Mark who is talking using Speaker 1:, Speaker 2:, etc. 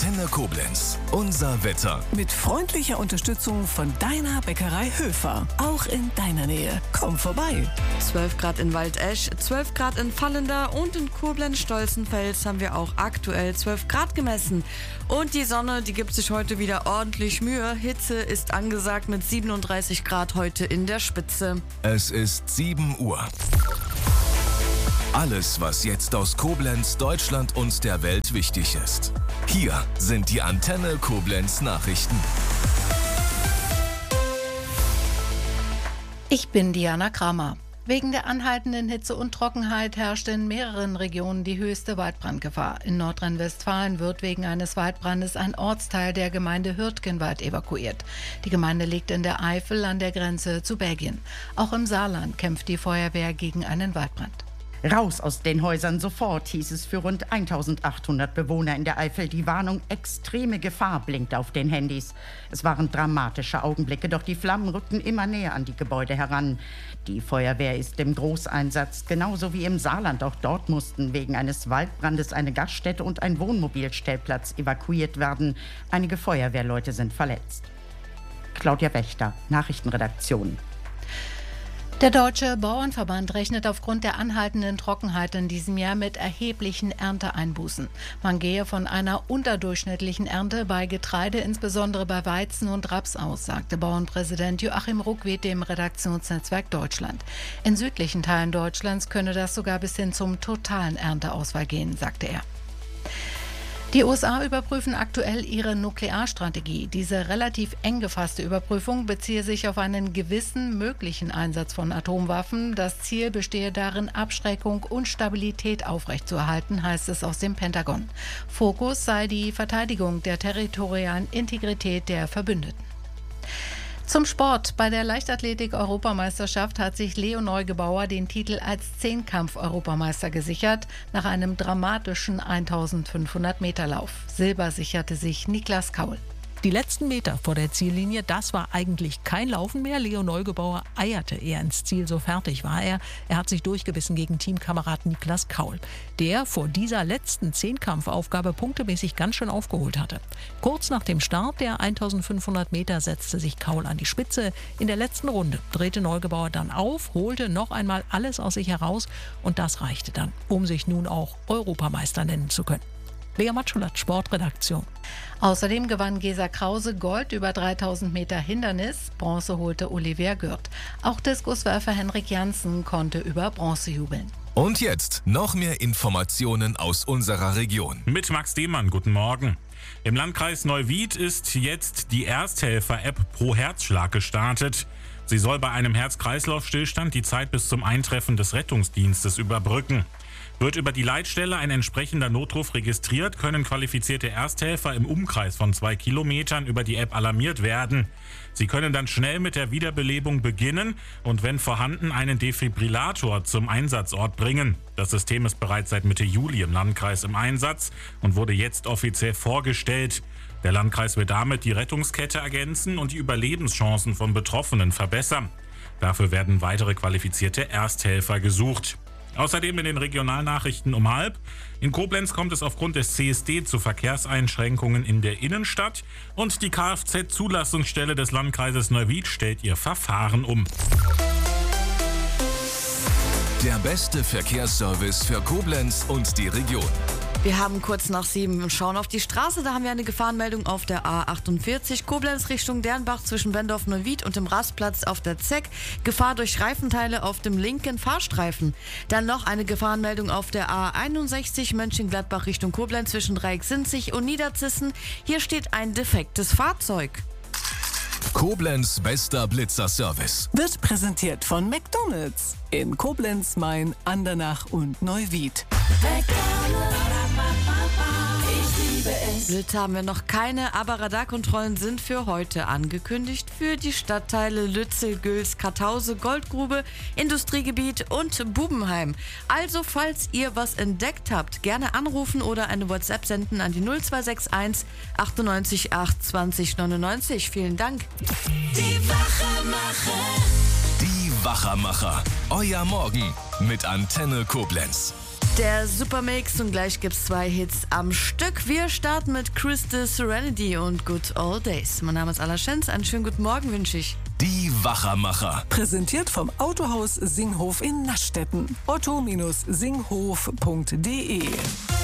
Speaker 1: Antenne Koblenz. Unser Wetter.
Speaker 2: Mit freundlicher Unterstützung von deiner Bäckerei Höfer. Auch in deiner Nähe. Komm vorbei.
Speaker 3: 12 Grad in Waldesch, 12 Grad in Vallender und in Koblenz-Stolzenfels haben wir auch aktuell 12 Grad gemessen. Und die Sonne, die gibt sich heute wieder ordentlich Mühe. Hitze ist angesagt mit 37 Grad heute in der Spitze.
Speaker 1: Es ist 7 Uhr. Alles, was jetzt aus Koblenz, Deutschland und der Welt wichtig ist. Hier sind die Antenne Koblenz Nachrichten.
Speaker 4: Ich bin Diana Kramer. Wegen der anhaltenden Hitze und Trockenheit herrscht in mehreren Regionen die höchste Waldbrandgefahr. In Nordrhein-Westfalen wird wegen eines Waldbrandes ein Ortsteil der Gemeinde Hürtgenwald evakuiert. Die Gemeinde liegt in der Eifel an der Grenze zu Belgien. Auch im Saarland kämpft die Feuerwehr gegen einen Waldbrand.
Speaker 5: Raus aus den Häusern sofort, hieß es für rund 1800 Bewohner in der Eifel. Die Warnung extreme Gefahr blinkt auf den Handys. Es waren dramatische Augenblicke, doch die Flammen rückten immer näher an die Gebäude heran. Die Feuerwehr ist im Großeinsatz, genauso wie im Saarland. Auch dort mussten wegen eines Waldbrandes eine Gaststätte und ein Wohnmobilstellplatz evakuiert werden. Einige Feuerwehrleute sind verletzt. Claudia Wächter, Nachrichtenredaktion.
Speaker 4: Der Deutsche Bauernverband rechnet aufgrund der anhaltenden Trockenheit in diesem Jahr mit erheblichen Ernteeinbußen. Man gehe von einer unterdurchschnittlichen Ernte bei Getreide, insbesondere bei Weizen und Raps aus, sagte Bauernpräsident Joachim Ruckwied dem Redaktionsnetzwerk Deutschland. In südlichen Teilen Deutschlands könne das sogar bis hin zum totalen Ernteausfall gehen, sagte er. Die USA überprüfen aktuell ihre Nuklearstrategie. Diese relativ eng gefasste Überprüfung beziehe sich auf einen gewissen möglichen Einsatz von Atomwaffen. Das Ziel bestehe darin, Abschreckung und Stabilität aufrechtzuerhalten, heißt es aus dem Pentagon. Fokus sei die Verteidigung der territorialen Integrität der Verbündeten. Zum Sport. Bei der Leichtathletik-Europameisterschaft hat sich Leo Neugebauer den Titel als Zehnkampf-Europameister gesichert, nach einem dramatischen 1500-Meter-Lauf. Silber sicherte sich Niklas Kaul.
Speaker 6: Die letzten Meter vor der Ziellinie, das war eigentlich kein Laufen mehr. Leo Neugebauer eierte eher ins Ziel, so fertig war er. Er hat sich durchgebissen gegen Teamkamerad Niklas Kaul, der vor dieser letzten Zehnkampfaufgabe punktemäßig ganz schön aufgeholt hatte. Kurz nach dem Start der 1500 Meter setzte sich Kaul an die Spitze. In der letzten Runde drehte Neugebauer dann auf, holte noch einmal alles aus sich heraus und das reichte dann, um sich nun auch Europameister nennen zu können. Lea Matschulat, Sportredaktion.
Speaker 4: Außerdem gewann Gesa Krause Gold über 3000 Meter Hindernis. Bronze holte Olivier Gürt. Auch Diskuswerfer Henrik Janssen konnte über Bronze jubeln.
Speaker 1: Und jetzt noch mehr Informationen aus unserer Region.
Speaker 7: Mit Max Dehmann, guten Morgen. Im Landkreis Neuwied ist jetzt die Ersthelfer-App Pro Herzschlag gestartet. Sie soll bei einem Herz-Kreislauf-Stillstand die Zeit bis zum Eintreffen des Rettungsdienstes überbrücken. Wird über die Leitstelle ein entsprechender Notruf registriert, können qualifizierte Ersthelfer im Umkreis von 2 Kilometern über die App alarmiert werden. Sie können dann schnell mit der Wiederbelebung beginnen und wenn vorhanden einen Defibrillator zum Einsatzort bringen. Das System ist bereits seit Mitte Juli im Landkreis im Einsatz und wurde jetzt offiziell vorgestellt. Der Landkreis will damit die Rettungskette ergänzen und die Überlebenschancen von Betroffenen verbessern. Dafür werden weitere qualifizierte Ersthelfer gesucht. Außerdem in den Regionalnachrichten um 12:30. In Koblenz kommt es aufgrund des CSD zu Verkehrseinschränkungen in der Innenstadt und die Kfz-Zulassungsstelle des Landkreises Neuwied stellt ihr Verfahren um.
Speaker 1: Der beste Verkehrsservice für Koblenz und die Region.
Speaker 3: Wir haben kurz nach 7 schauen auf die Straße. Da haben wir eine Gefahrenmeldung auf der A48 Koblenz Richtung Dernbach zwischen Bendorf-Neuwied und dem Rastplatz auf der Zeck. Gefahr durch Reifenteile auf dem linken Fahrstreifen. Dann noch eine Gefahrenmeldung auf der A61 Mönchengladbach Richtung Koblenz zwischen Dreiecksinzig und Niederzissen. Hier steht ein defektes Fahrzeug.
Speaker 1: Koblenz bester Blitzerservice.
Speaker 2: Wird präsentiert von McDonald's in Koblenz, Main, Andernach und Neuwied.
Speaker 3: Blitze haben wir noch keine, aber Radarkontrollen sind für heute angekündigt für die Stadtteile Lützel, Güls, Kartause, Goldgrube, Industriegebiet und Bubenheim. Also falls ihr was entdeckt habt, gerne anrufen oder eine WhatsApp senden an die 0261 98 8 20 99. Vielen Dank.
Speaker 1: Die Wachermacher. Euer Morgen mit Antenne Koblenz.
Speaker 3: Der Supermix und gleich gibt's 2 Hits am Stück. Wir starten mit Chris the Serenity und Good Old Days. Mein Name ist Alla Schenz, einen schönen guten Morgen wünsche ich.
Speaker 1: Die Wachermacher.
Speaker 2: Präsentiert vom Autohaus Singhof in Naschstetten. otto-singhof.de